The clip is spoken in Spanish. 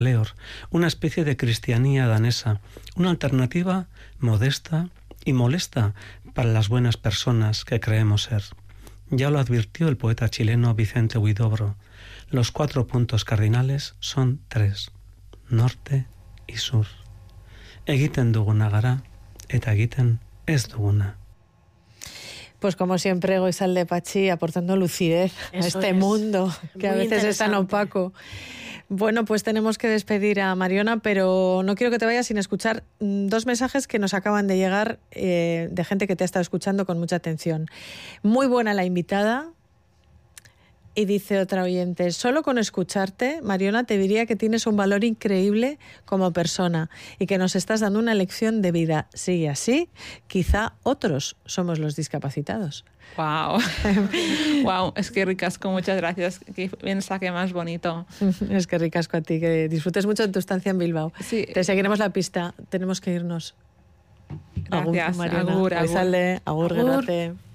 Leor, una especie de cristianía danesa, una alternativa modesta y molesta para las buenas personas que creemos ser. Ya lo advirtió el poeta chileno Vicente Huidobro. Los 4 puntos cardinales son 3, norte y sur. Egiten duguna gara, eta egiten ez duguna. Pues como siempre, Goizalde Patxi aportando lucidez a este mundo que a veces es tan opaco. Bueno, pues tenemos que despedir a Mariona, pero no quiero que te vayas sin escuchar 2 mensajes que nos acaban de llegar de gente que te ha estado escuchando con mucha atención. Muy buena la invitada. Y dice otra oyente, solo con escucharte, Mariona, te diría que tienes un valor increíble como persona y que nos estás dando una lección de vida. Sigue así, quizá otros somos los discapacitados. Wow, wow, es que ricasco, muchas gracias, qué mensaje más bonito. Es que ricasco a ti, que disfrutes mucho de tu estancia en Bilbao. Sí. Te seguiremos la pista, tenemos que irnos. Gracias, Mariona, agur, agur. Goizalde, agur, Agur. gerate.